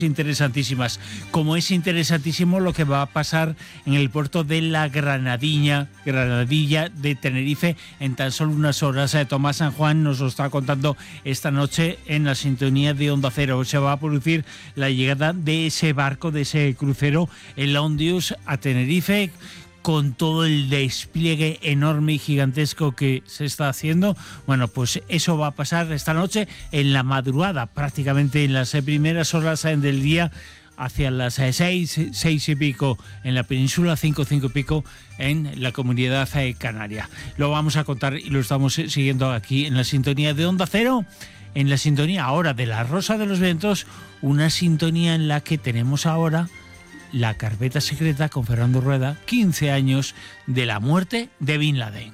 interesantísimas, como es interesantísimo lo que va a pasar en el puerto de la Granadilla de Tenerife en tan solo unas horas. Tomás San Juan nos lo está contando esta noche en la sintonía de Onda Cero. Se va a producir la llegada de ese barco, de ese crucero, el Ondius, a Tenerife, con todo el despliegue enorme y gigantesco que se está haciendo. Bueno, pues eso va a pasar esta noche en la madrugada, prácticamente en las primeras horas del día, hacia las 6 y pico en la península, 5 y pico en la Comunidad Canaria. Lo vamos a contar y lo estamos siguiendo aquí en la sintonía de Onda Cero, en la sintonía ahora de La Rosa de los Vientos, una sintonía en la que tenemos ahora La Carpeta Secreta con Fernando Rueda, 15 años de la muerte de Bin Laden.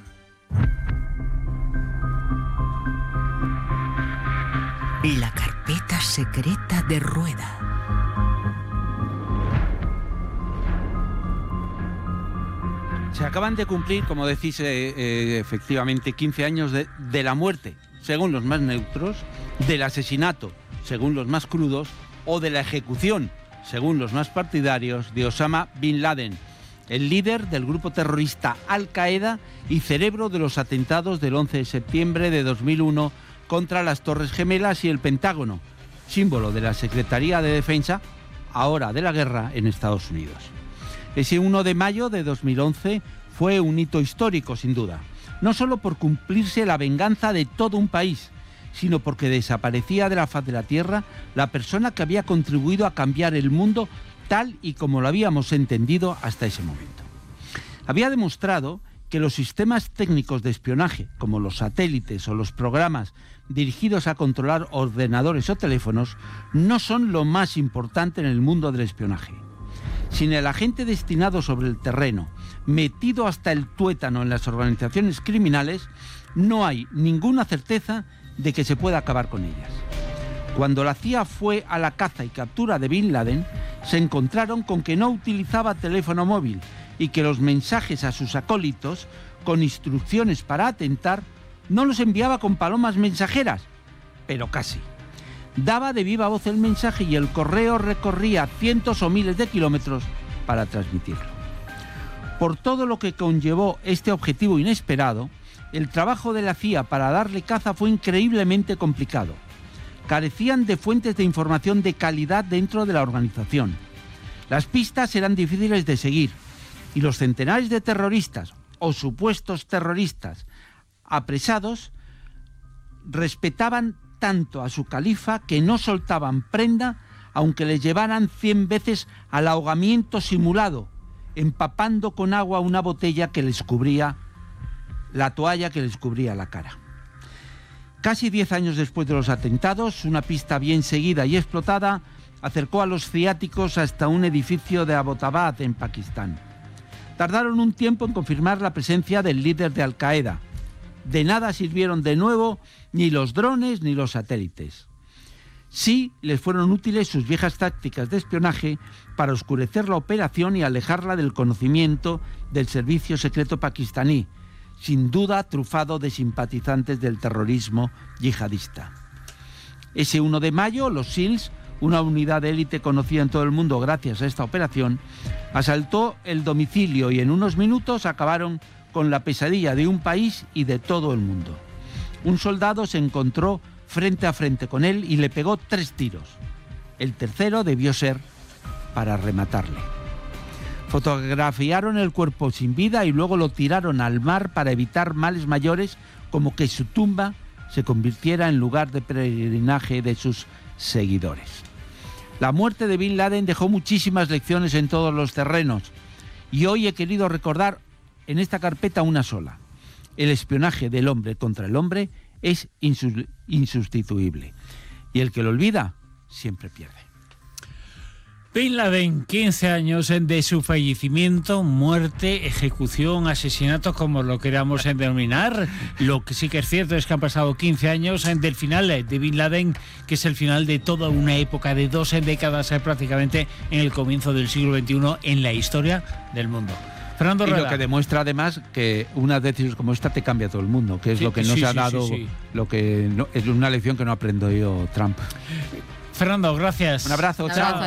La Carpeta Secreta de Rueda. Se acaban de cumplir, como decís, efectivamente, 15 años de la muerte, según los más neutros, del asesinato, según los más crudos, o de la ejecución, según los más partidarios, de Osama Bin Laden, el líder del grupo terrorista Al-Qaeda y cerebro de los atentados del 11 de septiembre de 2001 contra las Torres Gemelas y el Pentágono, símbolo de la Secretaría de Defensa, ahora de la guerra, en Estados Unidos. Ese 1 de mayo de 2011 fue un hito histórico, sin duda, no solo por cumplirse la venganza de todo un país, sino porque desaparecía de la faz de la Tierra la persona que había contribuido a cambiar el mundo tal y como lo habíamos entendido hasta ese momento. Había demostrado que los sistemas técnicos de espionaje, como los satélites o los programas dirigidos a controlar ordenadores o teléfonos, no son lo más importante en el mundo del espionaje. Sin el agente destinado sobre el terreno, metido hasta el tuétano en las organizaciones criminales, no hay ninguna certeza de que se pueda acabar con ellas. Cuando la CIA fue a la caza y captura de Bin Laden, se encontraron con que no utilizaba teléfono móvil y que los mensajes a sus acólitos, con instrucciones para atentar, no los enviaba con palomas mensajeras, pero casi. Daba de viva voz el mensaje y el correo recorría cientos o miles de kilómetros para transmitirlo. Por todo lo que conllevó este objetivo inesperado, el trabajo de la CIA para darle caza fue increíblemente complicado. Carecían de fuentes de información de calidad dentro de la organización. Las pistas eran difíciles de seguir y los centenares de terroristas o supuestos terroristas apresados respetaban tanto a su califa que no soltaban prenda aunque les llevaran 100 veces al ahogamiento simulado, empapando con agua una botella que les cubría la toalla que les cubría la cara. Casi 10 años después de los atentados, una pista bien seguida y explotada acercó a los ciáticos hasta un edificio de Abbottabad, en Pakistán. Tardaron un tiempo en confirmar la presencia del líder de Al-Qaeda. De nada sirvieron de nuevo ni los drones ni los satélites. Sí les fueron útiles sus viejas tácticas de espionaje para oscurecer la operación y alejarla del conocimiento del servicio secreto pakistaní, sin duda trufado de simpatizantes del terrorismo yihadista. Ese 1 de mayo, los SEALs, una unidad de élite conocida en todo el mundo gracias a esta operación, asaltó el domicilio y en unos minutos acabaron con la pesadilla de un país y de todo el mundo. Un soldado se encontró frente a frente con él y le pegó 3 tiros. El tercero debió ser para rematarle. Fotografiaron el cuerpo sin vida y luego lo tiraron al mar para evitar males mayores, como que su tumba se convirtiera en lugar de peregrinaje de sus seguidores. La muerte de Bin Laden dejó muchísimas lecciones en todos los terrenos y hoy he querido recordar en esta carpeta una sola. El espionaje del hombre contra el hombre es insustituible y el que lo olvida siempre pierde. Bin Laden, 15 años de su fallecimiento, muerte, ejecución, asesinato, como lo queramos denominar. Lo que sí que es cierto es que han pasado 15 años del final de Bin Laden, que es el final de toda una época de 2 décadas prácticamente en el comienzo del siglo XXI en la historia del mundo. Fernando Rueda. Y lo que demuestra además que una decisión como esta te cambia todo el mundo, que es lo que no se ha dado, lo que no, es una lección que no aprendió Trump. Fernando, gracias. Un abrazo, Un chao. abrazo.